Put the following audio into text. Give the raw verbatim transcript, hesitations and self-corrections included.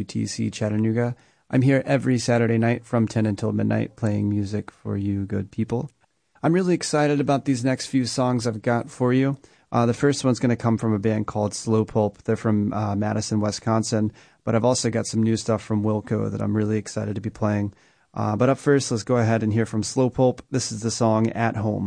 W T C Chattanooga. I'm here every Saturday night from ten until midnight playing music for you good people. I'm really excited about these next few songs I've got for you. Uh, the first one's going to come from a band called Slow Pulp. They're from uh, Madison, Wisconsin, but I've also got some new stuff from Wilco that I'm really excited to be playing. Uh, but up first, let's go ahead and hear from Slow Pulp. This is the song At Home.